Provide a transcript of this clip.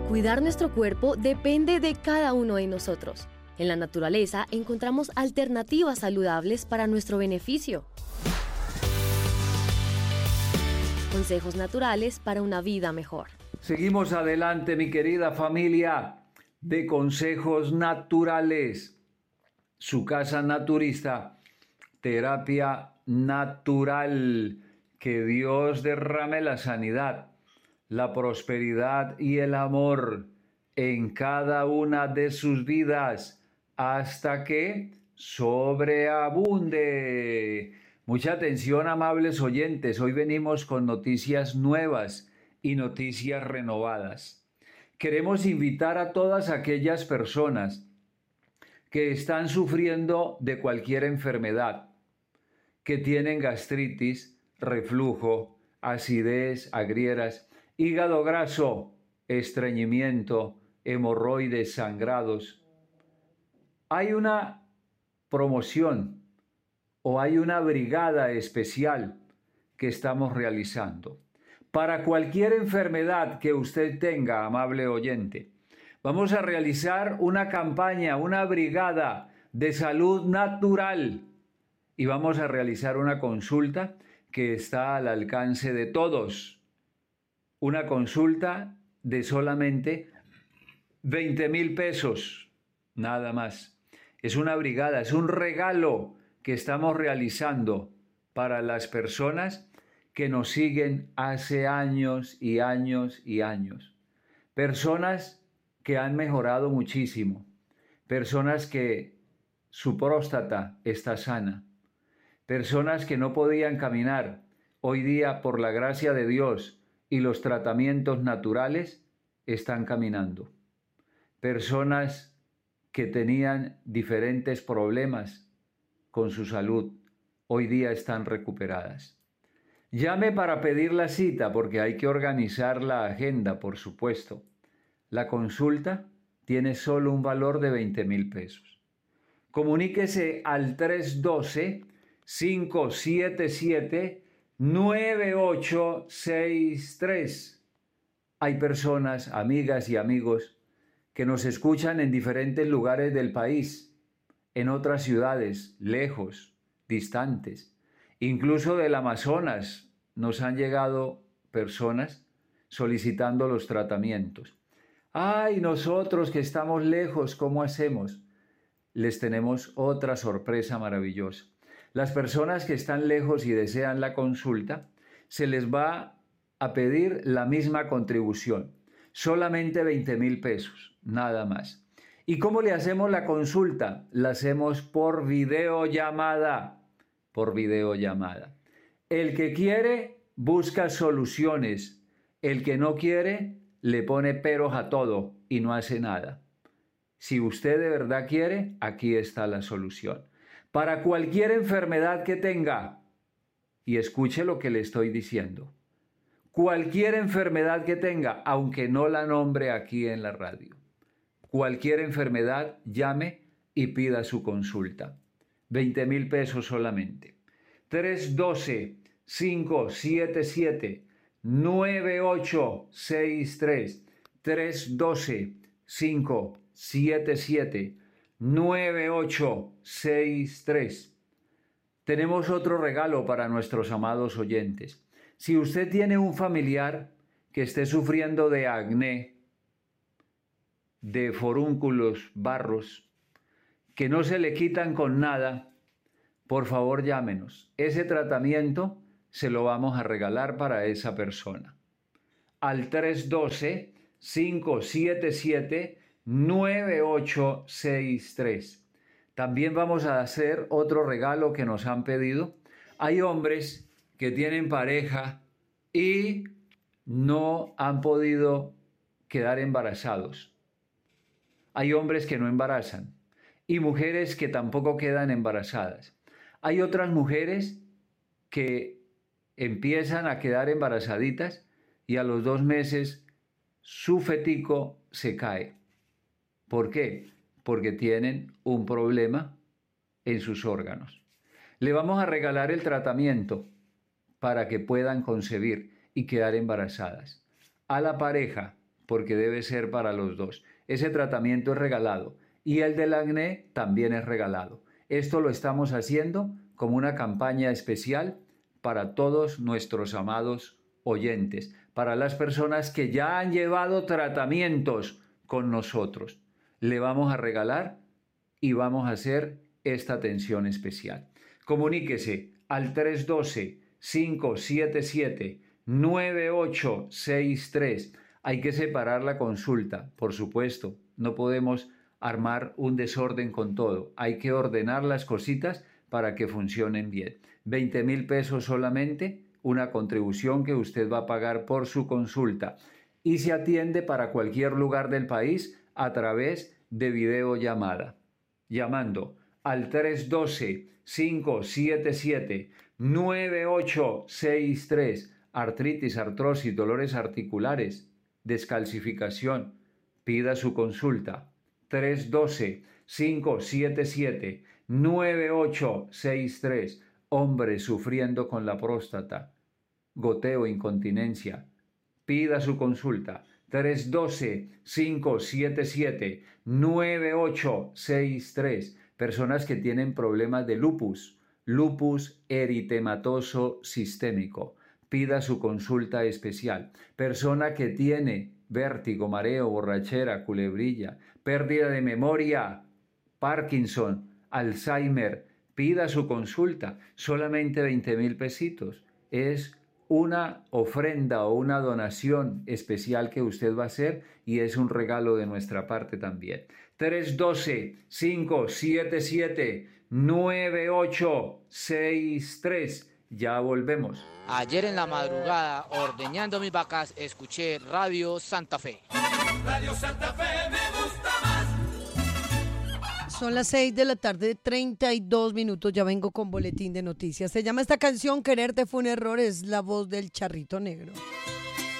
Cuidar nuestro cuerpo depende de cada uno de nosotros. En la naturaleza encontramos alternativas saludables para nuestro beneficio. Consejos naturales para una vida mejor. Seguimos adelante, mi querida familia de Consejos Naturales. Su casa naturista, terapia natural. Que Dios derrame la sanidad, la prosperidad y el amor en cada una de sus vidas hasta que sobreabunde. Mucha atención, amables oyentes. Hoy venimos con noticias nuevas y noticias renovadas. Queremos invitar a todas aquellas personas que están sufriendo de cualquier enfermedad, que tienen gastritis, reflujo, acidez, agrieras, hígado graso, estreñimiento, hemorroides, sangrados. Hay una promoción o hay una brigada especial que estamos realizando. Para cualquier enfermedad que usted tenga, amable oyente, vamos a realizar una campaña, una brigada de salud natural y vamos a realizar una consulta que está al alcance de todos. Una consulta de solamente 20,000 pesos, nada más. Es una brigada, es un regalo que estamos realizando para las personas que nos siguen hace años y años y años. Personas que han mejorado muchísimo, personas que su próstata está sana, personas que no podían caminar, hoy día por la gracia de Dios y los tratamientos naturales están caminando. Personas que tenían diferentes problemas con su salud, hoy día están recuperadas. Llame para pedir la cita porque hay que organizar la agenda, por supuesto. La consulta tiene solo un valor de 20,000 pesos. Comuníquese al 312-577-9863. Hay personas, amigas y amigos, que nos escuchan en diferentes lugares del país, en otras ciudades, lejos, distantes. Incluso del Amazonas nos han llegado personas solicitando los tratamientos. ¡Ay, nosotros que estamos lejos, ¿cómo hacemos? Les tenemos otra sorpresa maravillosa. Las personas que están lejos y desean la consulta, se les va a pedir la misma contribución, solamente 20,000 pesos, nada más. ¿Y cómo le hacemos la consulta? La hacemos por videollamada, El que quiere busca soluciones, el que no quiere le pone peros a todo y no hace nada. Si usted de verdad quiere, aquí está la solución. Para cualquier enfermedad que tenga, y escuche lo que le estoy diciendo, cualquier enfermedad que tenga, aunque no la nombre aquí en la radio, cualquier enfermedad, llame y pida su consulta. 20,000 pesos solamente. 312-577-9863. 312-577-9863. Tenemos otro regalo para nuestros amados oyentes. Si usted tiene un familiar que esté sufriendo de acné, de forúnculos, barros, que no se le quitan con nada, por favor llámenos. Ese tratamiento se lo vamos a regalar para esa persona. Al 312-577-9863. También vamos a hacer otro regalo que nos han pedido. Hay hombres que tienen pareja y no han podido quedar embarazados. Hay hombres que no embarazan y mujeres que tampoco quedan embarazadas. Hay otras mujeres que empiezan a quedar embarazaditas y a los 2 meses su fetico se cae. ¿Por qué? Porque tienen un problema en sus órganos. Le vamos a regalar el tratamiento para que puedan concebir y quedar embarazadas. A la pareja porque debe ser para los dos. Ese tratamiento es regalado y el del acné también es regalado. Esto lo estamos haciendo como una campaña especial para todos nuestros amados oyentes, para las personas que ya han llevado tratamientos con nosotros. Le vamos a regalar y vamos a hacer esta atención especial. Comuníquese al 312-577-9863. Hay que separar la consulta, por supuesto. No podemos armar un desorden con todo. Hay que ordenar las cositas para que funcionen bien. 20,000 pesos solamente, una contribución que usted va a pagar por su consulta. Y se atiende para cualquier lugar del país a través de videollamada. Llamando al 312-577-9863. Artritis, artrosis, dolores articulares, descalcificación. Pida su consulta. 312-577-9863. Hombre sufriendo con la próstata, goteo, incontinencia. Pida su consulta. 312-577-9863. Personas que tienen problemas de lupus eritematoso sistémico. Pida su consulta especial. Persona que tiene vértigo, mareo, borrachera, culebrilla, pérdida de memoria, Parkinson, Alzheimer. Pida su consulta. Solamente 20,000 pesitos. Es una ofrenda o una donación especial que usted va a hacer y es un regalo de nuestra parte también. 312-577-9863. Ya volvemos. Ayer en la madrugada, ordeñando mis vacas, escuché Radio Santa Fe. Radio Santa Fe me gusta más. Son las 6:32 PM. Ya vengo con boletín de noticias. Se llama esta canción Quererte fue un error. Es la voz del Charrito Negro.